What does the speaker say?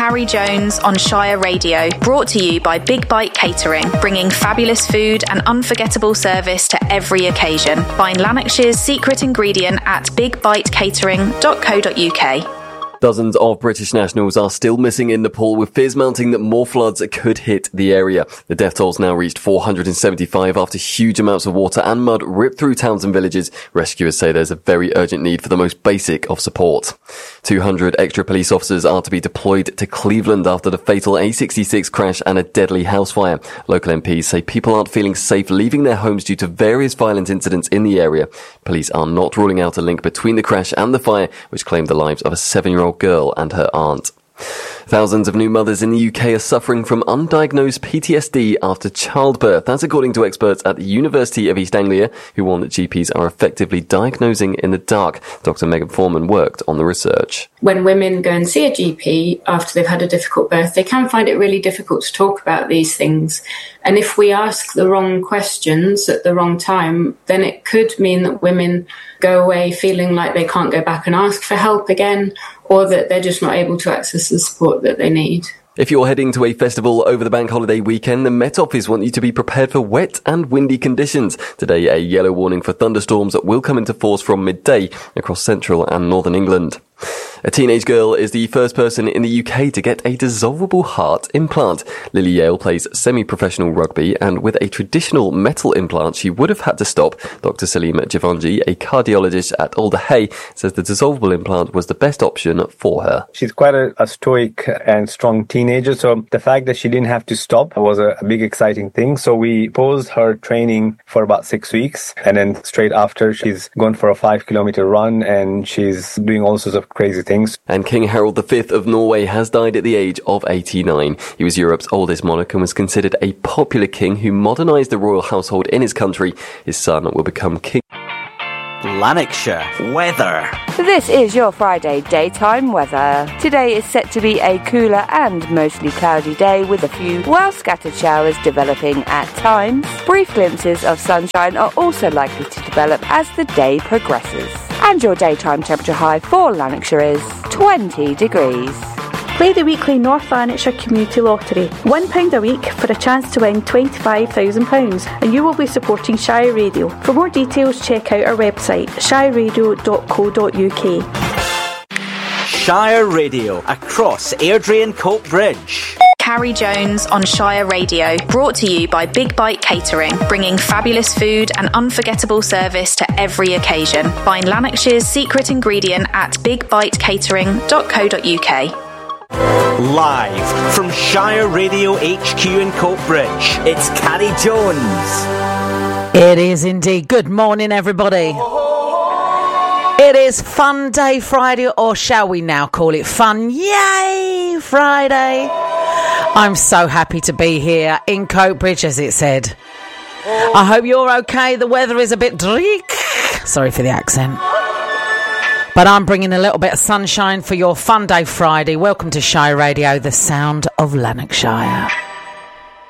Carrie Jones on Shire Radio, brought to you by Big Bite Catering, bringing fabulous food and unforgettable service to every occasion. Find Lanarkshire's secret ingredient at bigbitecatering.co.uk. Dozens of British nationals are still missing in Nepal, with fears mounting that more floods could hit the area. The death toll's now reached 475 after huge amounts of water and mud ripped through towns and villages. Rescuers say there's a very urgent need for the most basic of support. 200 extra police officers are to be deployed to Cleveland after the fatal A66 crash and a deadly house fire. Local MPs say people aren't feeling safe leaving their homes due to various violent incidents in the area. Police are not ruling out a link between the crash and the fire, which claimed the lives of a 7-year-old girl and her aunt. Thousands of new mothers in the UK are suffering from undiagnosed PTSD after childbirth. That's according to experts at the University of East Anglia, who warn that GPs are effectively diagnosing in the dark. Dr. Megan Foreman worked on the research. When women go and see a GP after they've had a difficult birth, they can find it really difficult to talk about these things. And if we ask the wrong questions at the wrong time, then it could mean that women go away feeling like they can't go back and ask for help again, or that they're just not able to access the support that they need. If you're heading to a festival over the bank holiday weekend, the Met Office want you to be prepared for wet and windy conditions. Today, a yellow warning for thunderstorms will come into force from midday across central and northern England. A teenage girl is the first person in the UK to get a dissolvable heart implant. Lily Yale plays semi-professional rugby, and with a traditional metal implant she would have had to stop. Dr. Salim Javanji, a cardiologist at Alder Hey, says the dissolvable implant was the best option for her. She's quite a stoic and strong teenager, so the fact that she didn't have to stop was a big exciting thing. So we paused her training for about 6 weeks, and then straight after she's gone for a 5-kilometer run, and she's doing all sorts of crazy things. And King Harald V of Norway has died at the age of 89. He was Europe's oldest monarch and was considered a popular king who modernised the royal household in his country. His son will become king. Lanarkshire weather. This is your Friday daytime weather. Today is set to be a cooler and mostly cloudy day with a few well-scattered showers developing at times. Brief glimpses of sunshine are also likely to develop as the day progresses. And your daytime temperature high for Lanarkshire is 20 degrees. Play the weekly North Lanarkshire Community Lottery. £1 a week for a chance to win £25,000, and you will be supporting Shire Radio. For more details, check out our website, shireradio.co.uk. Shire Radio across Airdrie and Cope Bridge. Carrie Jones on Shire Radio, brought to you by Big Bite Catering, bringing fabulous food and unforgettable service to every occasion. Find Lanarkshire's secret ingredient at bigbitecatering.co.uk. Live from Shire Radio HQ in Cope Bridge, it's Carrie Jones. It is indeed. Good morning, everybody. It is Fun Day Friday, or shall we now call it Fun Yay Friday? I'm so happy to be here in Cope Bridge, as it said. I hope you're okay. The weather is a bit dreek. Sorry for the accent. But I'm bringing a little bit of sunshine for your Fun Day Friday. Welcome to Shire Radio, the sound of Lanarkshire.